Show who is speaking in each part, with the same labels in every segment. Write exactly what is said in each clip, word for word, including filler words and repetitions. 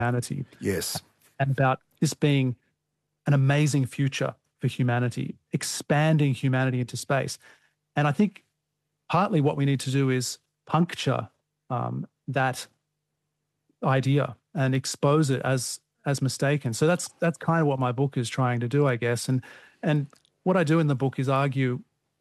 Speaker 1: humanity.
Speaker 2: Yes.
Speaker 1: And about this being an amazing future for humanity, expanding humanity into space. And I think partly what we need to do is puncture um, that idea and expose it as as mistaken. So that's that's kind of what my book is trying to do, I guess. And and what I do in the book is argue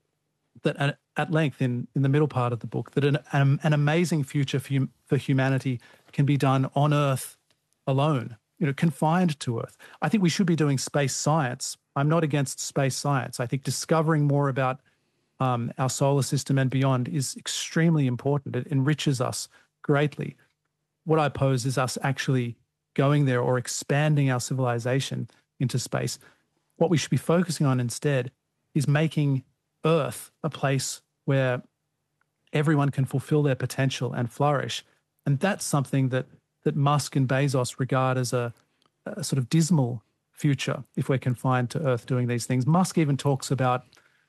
Speaker 1: that at, at length in, in the middle part of the book that an, an, an amazing future for, for humanity can be done on Earth alone, you know, confined to Earth. I think we should be doing space science. I'm not against space science. I think discovering more about um, our solar system and beyond is extremely important. It enriches us greatly. What I pose is us actually going there or expanding our civilization into space. What we should be focusing on instead is making Earth a place where everyone can fulfill their potential and flourish. And that's something that that Musk and Bezos regard as a, a sort of dismal future if we're confined to Earth doing these things. Musk even talks about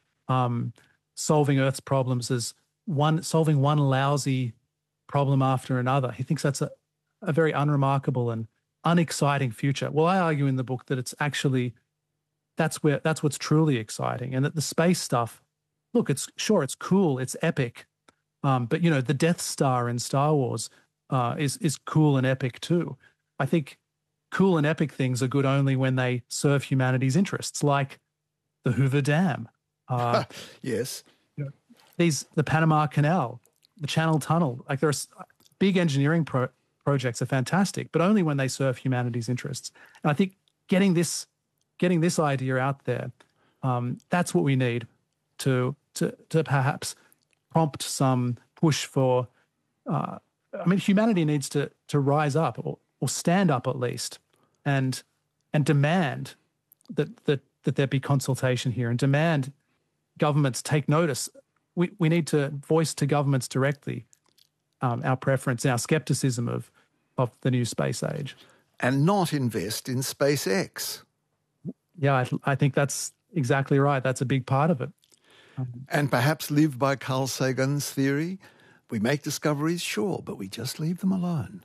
Speaker 1: um, solving Earth's problems as one solving one lousy problem after another. He thinks that's a, a very unremarkable and unexciting future. Well, I argue in the book that it's actually that's where that's what's truly exciting, and that the space stuff, look, it's sure it's cool, it's epic, um, but you know the Death Star in Star Wars uh, is is cool and epic too. I think cool and epic things are good only when they serve humanity's interests, like the Hoover Dam. Uh,
Speaker 2: yes,
Speaker 1: you know, these the Panama Canal, the Channel Tunnel. Like there are big engineering pro- projects are fantastic, but only when they serve humanity's interests. And I think getting this getting this idea out there, um, that's what we need to to to perhaps prompt some push for. Uh, I mean, humanity needs to to rise up or or stand up at least, and and demand that that that there be consultation here, and demand governments take notice. We we need to voice to governments directly um, our preference, our skepticism of of the new space age,
Speaker 2: and not invest in SpaceX.
Speaker 1: Yeah, I, I think that's exactly right. That's a big part of it. Um,
Speaker 2: and perhaps live by Carl Sagan's theory. We make discoveries, sure, but we just leave them alone.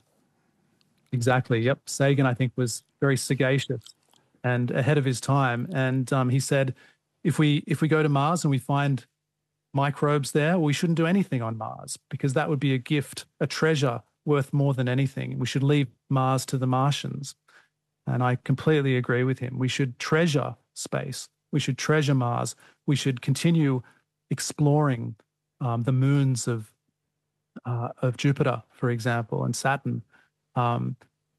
Speaker 1: Exactly, yep. Sagan, I think, was very sagacious and ahead of his time. And um, he said, if we if we go to Mars and we find microbes there, we shouldn't do anything on Mars because that would be a gift, a treasure worth more than anything. We should leave Mars to the Martians. And I completely agree with him. We should treasure space. We should treasure Mars. We should continue exploring um, the moons of uh, of Jupiter, for example, and Saturn. Um,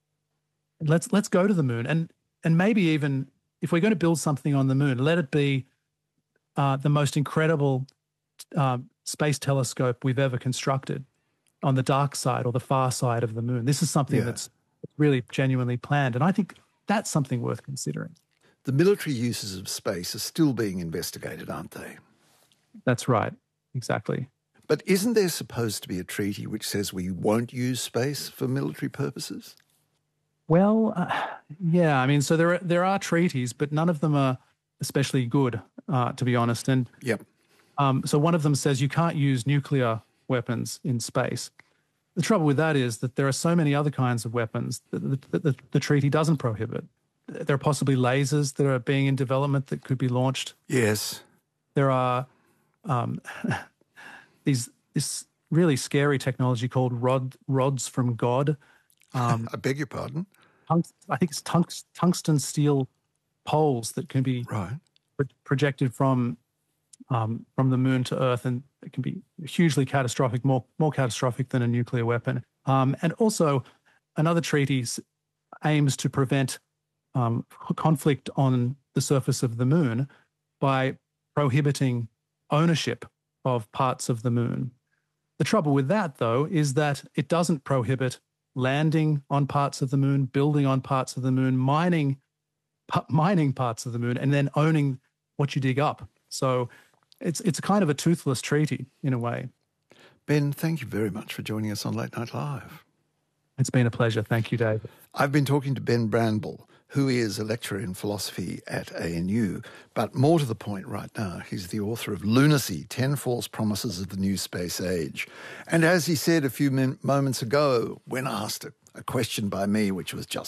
Speaker 1: let's let's go to the moon, and and maybe even if we're going to build something on the moon, let it be uh, the most incredible uh, space telescope we've ever constructed on the dark side or the far side of the moon. This is something yeah. that's really genuinely planned, and I think that's something worth considering.
Speaker 2: The military uses of space are still being investigated, aren't they?
Speaker 1: That's right, exactly.
Speaker 2: But isn't there supposed to be a treaty which says we won't use space for military purposes?
Speaker 1: Well, uh, yeah, I mean, so there are, there are treaties, but none of them are especially good, uh, to be honest. And
Speaker 2: yep.
Speaker 1: um, so one of them says you can't use nuclear weapons in space. The trouble with that is that there are so many other kinds of weapons that the, the, the, the treaty doesn't prohibit. There are possibly lasers that are being in development that could be launched.
Speaker 2: Yes.
Speaker 1: There are um, these this really scary technology called rod, rods from God.
Speaker 2: Um, I beg your pardon?
Speaker 1: Tunct, I think it's tunct, tungsten steel poles that can be
Speaker 2: right.
Speaker 1: pro- projected from um, from the moon to Earth, and it can be hugely catastrophic, more more catastrophic than a nuclear weapon. Um, and also, another treaty aims to prevent um, conflict on the surface of the moon by prohibiting ownership of parts of the moon. The trouble with that, though, is that it doesn't prohibit landing on parts of the moon, building on parts of the moon, mining, p- mining parts of the moon, and then owning what you dig up. So it's it's a kind of a toothless treaty in a way.
Speaker 2: Ben, thank you very much for joining us on Late Night Live.
Speaker 1: It's been a pleasure. Thank you, David.
Speaker 2: I've been talking to Ben Bramble, who is a lecturer in philosophy at A N U. But more to the point right now, he's the author of Lunacy, ten False Promises of the New Space Age. And as he said a few min- moments ago, when asked a, a question by me which was just